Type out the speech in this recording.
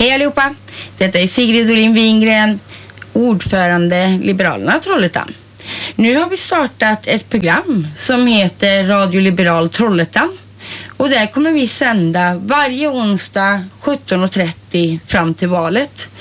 Hej allihopa! Detta är Sigrid Olin Wingren, ordförande Liberalerna Trollhättan. Nu har vi startat ett program som heter Radio Liberal Trollhättan. Och där kommer vi sända varje onsdag 17:30 fram till valet.